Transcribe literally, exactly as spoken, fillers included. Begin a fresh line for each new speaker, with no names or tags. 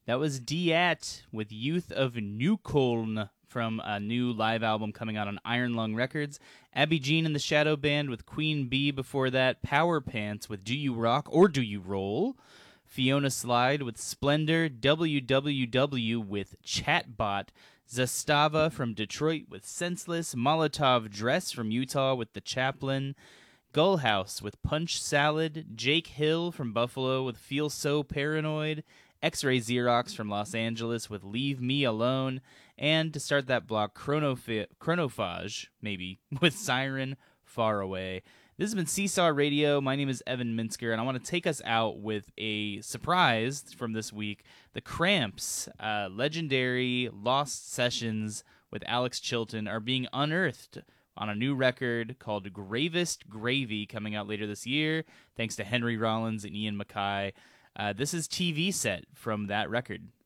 That was Diet with Youth of Newcoln from a new live album coming out on Iron Lung Records. Abby Jean and the Shadow Band with Queen Bee before that. Power Pants with Do You Rock or Do You Roll? Fiona Slide with Splendor. W W W with Chatbot. Zastava from Detroit with Senseless. Molotov Dress from Utah with The Chaplain. Gullhouse with Punch Salad. Jake Hill from Buffalo with Feel So Paranoid. X-Ray Xerox from Los Angeles with Leave Me Alone. And to start that block, Chronoph- Chronophage, maybe, with Siren Far Away. This has been Seesaw Radio. My name is Evan Minsker, and I want to take us out with a surprise from this week. The Cramps, uh, legendary Lost Sessions with Alex Chilton, are being unearthed on a new record called Gravest Gravy, coming out later this year, thanks to Henry Rollins and Ian Mackay. Uh, this is T V Set from that record.